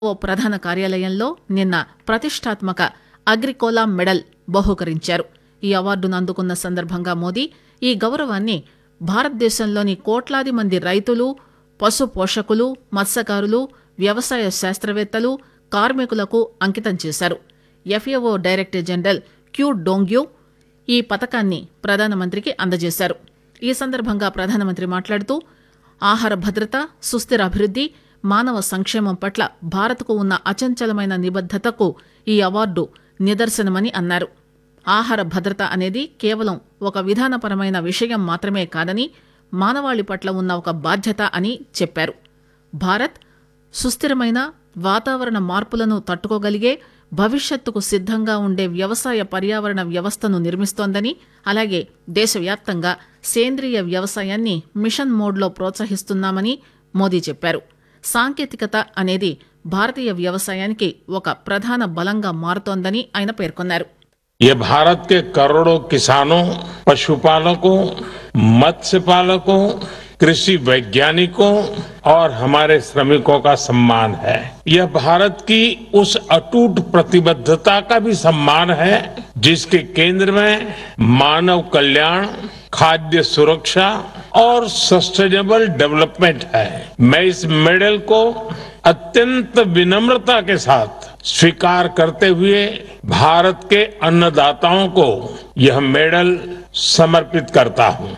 ప్రధాన కార్యాలయంలో నిన్న ప్రతిష్టాత్మక అగ్రికోలా మెడల్ బహూకరించారు. ఈ అవార్డును అందుకున్న సందర్భంగా మోదీ ఈ గౌరవాన్ని భారతదేశంలోని కోట్లాది మంది రైతులు, పశు పోషకులు, మత్స్యకారులు, వ్యవసాయ శాస్త్రవేత్తలు, కార్మికులకు అంకితం చేశారు. FAO director general queue Dongyu ఈ పతకాన్ని ప్రధానమంత్రికి అందజేశారు. ఈ సందర్భంగా ప్రధానమంత్రి మాట్లాడుతూ ఆహార భద్రత, సుస్థిర అభివృద్ది, మానవ సంక్షేమం పట్ల భారత్కు ఉన్న అచంచలమైన నిబద్దతకు ఈ అవార్డు నిదర్శనమని అన్నారు. ఆహార భద్రత అనేది కేవలం ఒక విధానపరమైన విషయం మాత్రమే కాదని, మానవాళి పట్ల ఉన్న ఒక బాధ్యత అని చెప్పారు. భారత్ సుస్థిరమైన వాతావరణ మార్పులను తట్టుకోగలిగే, భవిష్యత్తుకు సిద్దంగా ఉండే వ్యవసాయ పర్యావరణ వ్యవస్థను నిర్మిస్తోందని, అలాగే దేశవ్యాప్తంగా సేంద్రియ వ్యవసాయాన్ని మిషన్ మోడ్లో ప్రోత్సహిస్తున్నామని మోదీ చెప్పారు. సాంకేతికత అనేది భారతీయ వ్యవసాయానికి ఒక ప్రధాన బలంగా మారుతోందని ఆయన పేర్కొన్నారు. ये भारत के करोड़ों किसानों, पशुपालकों, मत्स्य पालकों, कृषि वैज्ञानिकों और हमारे श्रमिकों का सम्मान है. यह भारत की उस अटूट प्रतिबद्धता का भी सम्मान है जिसके केंद्र में मानव कल्याण, खाद्य सुरक्षा और सस्टेनेबल डेवलपमेंट है. मैं इस मेडल को अत्यंत विनम्रता के साथ स्वीकार करते हुए भारत के अन्नदाताओं को यह मेडल समर्पित करता हूं.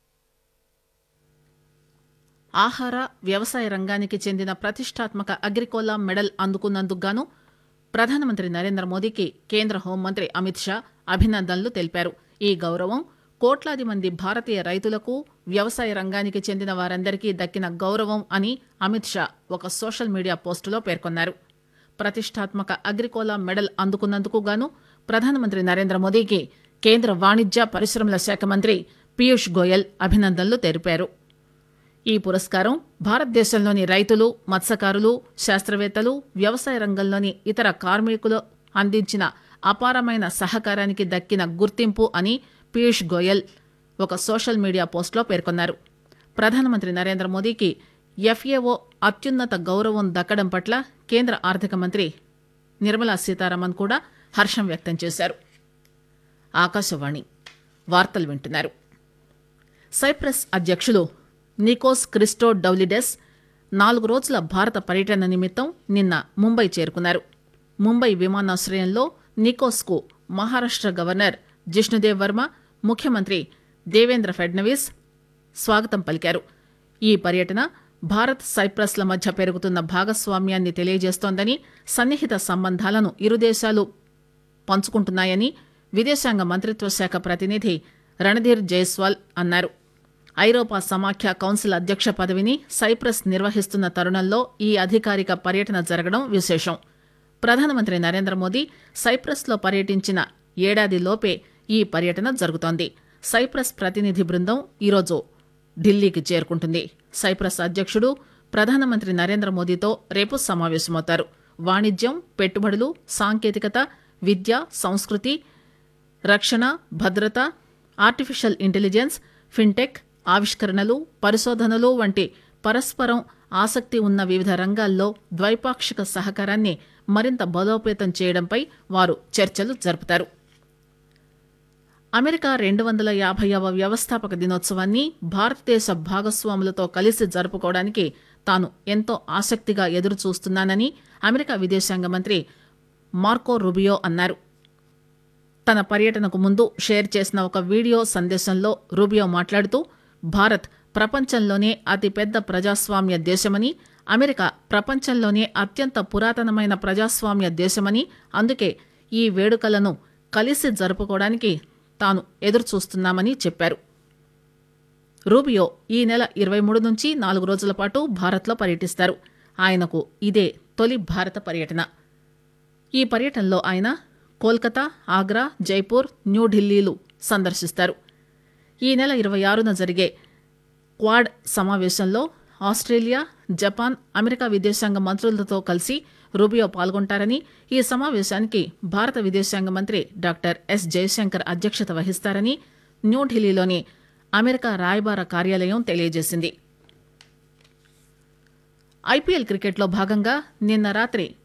ఆహార వ్యవసాయ రంగానికి చెందిన ప్రతిష్టాత్మక అగ్రికోలా మెడల్ అందుకున్నందుకు గాను ప్రధానమంత్రి నరేంద్ర మోదీకి కేంద్ర హోంమంత్రి అమిత్ షా అభినందనలు తెలిపారు. ఈ గౌరవం కోట్లాది మంది భారతీయ రైతులకు, వ్యవసాయ రంగానికి చెందిన వారందరికీ దక్కిన గౌరవం అని అమిత్ షా ఒక సోషల్ మీడియా పోస్టులో పేర్కొన్నారు. ప్రతిష్టాత్మక అగ్రికోలా మెడల్ అందుకున్నందుకు గాను ప్రధానమంత్రి నరేంద్ర మోదీకి కేంద్ర వాణిజ్య పరిశ్రమల శాఖ మంత్రి పీయూష్ గోయల్ అభినందనలు తెలిపారు. ఈ పురస్కారం భారతదేశంలోని రైతులు, మత్స్యకారులు, శాస్త్రవేత్తలు, వ్యవసాయ రంగంలోని ఇతర కార్మికులు అందించిన అపారమైన సహకారానికి దక్కిన గుర్తింపు అని పీయూష్ గోయల్ ఒక సోషల్ మీడియా పోస్టులో పేర్కొన్నారు. ప్రధానమంత్రి నరేంద్ర మోదీకి ఎఫ్ఏఓ అత్యున్నత గౌరవం దక్కడం పట్ల కేంద్ర ఆర్థిక మంత్రి నిర్మలా సీతారామన్ కూడా హర్షం వ్యక్తం చేశారు. ఆకాశవాణి వార్తలు వింటున్నారు. సైప్రస్ అధ్యక్షులు నికోస్ క్రిస్టోడౌలిడెస్ 4 రోజుల భారత పర్యటన నిమిత్తం నిన్న ముంబై చేరుకున్నారు. ముంబై విమానాశ్రయంలో నికోస్కు మహారాష్ట గవర్నర్ జిష్ణుదేవ్ వర్మ, ముఖ్యమంత్రి దేవేంద్ర ఫడ్నవీస్ స్వాగతం పలికారు. ఈ పర్యటన భారత్ సైప్రస్ల మధ్య పెరుగుతున్న భాగస్వామ్యాన్ని తెలియజేస్తోందని, సన్నిహిత సంబంధాలను ఇరు దేశాలు పంచుకుంటున్నాయని విదేశాంగ మంత్రిత్వ శాఖ ప్రతినిధి రణధీర్ జైస్వాల్ అన్నారు. ఐరోపా సమాఖ్య కౌన్సిల్ అధ్యక్ష పదవిని సైప్రస్ నిర్వహిస్తున్న తరుణంలో ఈ అధికారిక పర్యటన జరగడం విశేషం. ప్రధానమంత్రి నరేంద్ర మోదీ సైప్రస్లో పర్యటించిన ఏడాదిలోపే ఈ పర్యటన జరుగుతోంది. సైప్రస్ ప్రతినిధి బృందం ఈరోజు ఢిల్లీకి చేరుకుంటుంది. సైప్రస్ అధ్యక్షుడు ప్రధానమంత్రి నరేంద్ర మోదీతో రేపు సమావేశమవుతారు. వాణిజ్యం, పెట్టుబడులు, సాంకేతికత, విద్య, సంస్కృతి, రక్షణ, భద్రత, ఆర్టిఫిషియల్ ఇంటెలిజెన్స్, ఫిన్టెక్, ఆవిష్కరణలు, పరిశోధనలు వంటి పరస్పరం ఆసక్తి ఉన్న వివిధ రంగాల్లో ద్వైపాక్షిక సహకారాన్ని మరింత బలోపేతం చేయడంపై వారు చర్చలు జరుపుతారు. అమెరికా 250వ వ్యవస్థాపక దినోత్సవాన్ని భారతదేశ భాగస్వాములతో కలిసి జరుపుకోవడానికి తాను ఎంతో ఆసక్తిగా ఎదురుచూస్తున్నానని అమెరికా విదేశాంగ మంత్రి మార్కో రూబియో అన్నారు. తన పర్యటనకు ముందు షేర్ చేసిన ఒక వీడియో సందేశంలో రూబియో మాట్లాడుతూ భారత్ ప్రపంచంలోనే అతిపెద్ద ప్రజాస్వామ్య దేశమని, అమెరికా ప్రపంచంలోనే అత్యంత పురాతనమైన ప్రజాస్వామ్య దేశమని, అందుకే ఈ వేడుకలను కలిసి జరుపుకోవడానికి తాను ఎదురుచూస్తున్నామని చెప్పారు. రూబియో ఈ నెల 23 నుంచి 4 రోజుల పాటు భారత్లో పర్యటిస్తారు. ఆయనకు ఇదే తొలి భారత పర్యటన. ఈ పర్యటనలో ఆయన కోల్కతా, ఆగ్రా, జైపూర్, న్యూఢిల్లీలు సందర్శిస్తారు. ఈ నెల 26న జరిగే క్వాడ్ సమావేశంలో ఆస్ట్రేలియా, జపాన్, అమెరికా విదేశాంగ మంత్రులతో కలిసి రూబియో పాల్గొంటారని, ఈ సమావేశానికి భారత విదేశాంగ మంత్రి డాక్టర్ ఎస్ జయశంకర్ అధ్యక్షత వహిస్తారని న్యూఢిల్లీలోని అమెరికా రాయబార కార్యాలయం తెలియజేసింది. ఐపీఎల్ క్రికెట్లో భాగంగా నిన్న రాత్రి